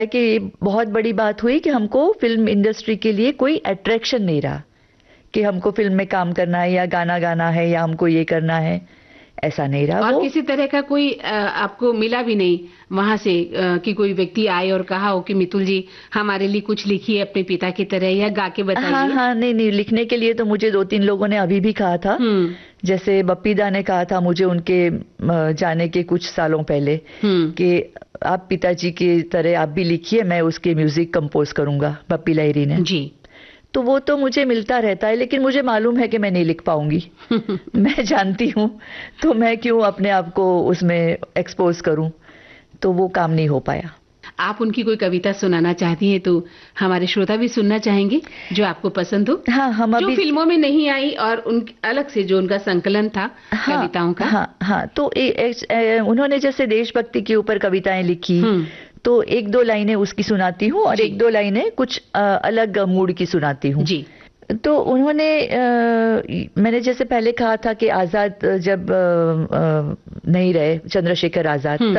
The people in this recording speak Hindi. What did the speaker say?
कि बहुत बड़ी बात हुई कि हमको फिल्म इंडस्ट्री के लिए कोई अट्रैक्शन नहीं रहा कि हमको फिल्म में काम करना है या गाना गाना है या हमको ये करना है, ऐसा नहीं रहा। और वो किसी तरह का कोई आपको मिला भी नहीं वहां से कि कोई व्यक्ति आए और कहा हो कि मितुल जी हमारे लिए कुछ लिखिए अपने पिता की तरह या गा के हाँ बताइए? हाँ, नहीं नहीं, लिखने के लिए तो मुझे 2-3 लोगों ने अभी भी कहा था। हम्म। जैसे बप्पी दा ने कहा था मुझे उनके जाने के कुछ सालों पहले हम्म। कि आप पिताजी की तरह आप भी लिखिए, मैं उसके म्यूजिक कंपोज करूंगा, बप्पी लहिरी ने। जी। तो वो तो मुझे मिलता रहता है, लेकिन मुझे मालूम है कि मैं नहीं लिख पाऊंगी। मैं जानती हूँ, तो मैं क्यों अपने आप को उसमें एक्सपोज करूं। तो वो काम नहीं हो पाया। आप उनकी कोई कविता सुनाना चाहती हैं तो हमारे श्रोता भी सुनना चाहेंगे जो आपको पसंद हो, हाँ, हम जो अभी। फिल्मों में नहीं आई और उन अलग से जो उनका संकलन था हाँ कविताओं का। हाँ हाँ, तो उन्होंने जैसे देशभक्ति के ऊपर कविताएं लिखी, हम्म। तो 1-2 लाइनें उसकी सुनाती हूँ और जी। 1-2 लाइनें कुछ अलग मूड की सुनाती हूँ। जी। तो उन्होंने मैंने जैसे पहले कहा था कि आजाद जब नहीं रहे, चंद्रशेखर आजाद, हम्म।